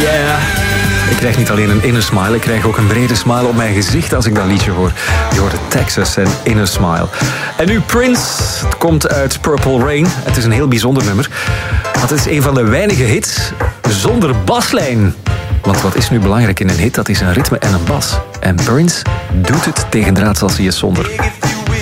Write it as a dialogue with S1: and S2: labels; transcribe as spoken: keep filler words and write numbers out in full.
S1: Ja, ja. Ik krijg niet alleen een inner smile, ik krijg ook een brede smile op mijn gezicht als ik dat liedje hoor. Je hoort Texas en Inner Smile. En nu Prince. Het komt uit Purple Rain. Het is een heel bijzonder nummer. Want het is een van de weinige hits zonder baslijn. Want wat is nu belangrijk in een hit? Dat is een ritme en een bas. En Prince doet het tegen draad als hij is zonder.